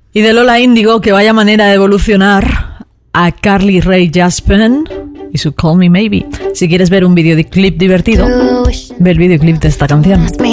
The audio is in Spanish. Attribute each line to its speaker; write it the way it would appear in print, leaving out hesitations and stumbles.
Speaker 1: Y de Lola Índigo, que vaya manera de evolucionar, a Carly Rae Jepsen y su Call Me Maybe. Si quieres ver un videoclip divertido, ve el videoclip de esta canción.